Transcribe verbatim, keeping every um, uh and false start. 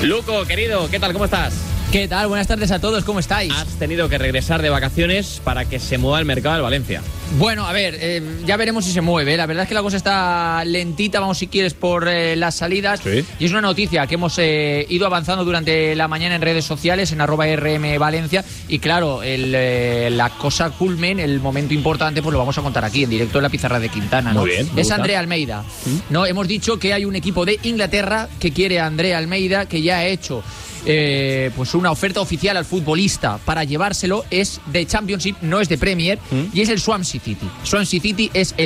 Luco, querido, ¿qué tal? ¿Cómo estás? ¿Qué tal? Buenas tardes a todos, ¿cómo estáis? Has tenido que regresar de vacaciones para que se mueva el mercado del Valencia. Bueno, a ver, eh, ya veremos si se mueve. La verdad es que la cosa está lentita, vamos si quieres por eh, las salidas. Sí. Y es una noticia que hemos eh, ido avanzando durante la mañana en redes sociales, en arroba R M Valencia. Y claro, el, eh, la cosa culmen, el momento importante, pues lo vamos a contar aquí, en directo en la pizarra de Quintana, ¿no? Muy bien, me es gusta. Andrea Almeida. ¿Mm? ¿No? Hemos dicho que hay un equipo de Inglaterra que quiere a Andrea Almeida, que ya ha hecho Eh, pues una oferta oficial al futbolista para llevárselo. Es de Championship, no es de Premier, ¿Mm? y es el Swansea City. Swansea City es el